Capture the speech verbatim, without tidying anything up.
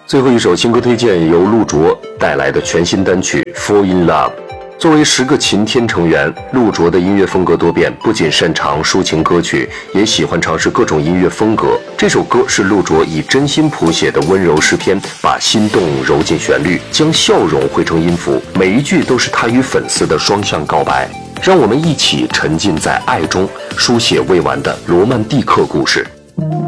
最后一首新歌推荐由陆卓带来的全新单曲《Fall in Love》。作为十个晴天成员，陆卓的音乐风格多变，不仅擅长抒情歌曲，也喜欢尝试各种音乐风格。这首歌是陆卓以真心谱写的温柔诗篇，把心动揉进旋律，将笑容汇成音符，每一句都是他与粉丝的双向告白。让我们一起沉浸在爱中，书写未完的罗曼蒂克故事。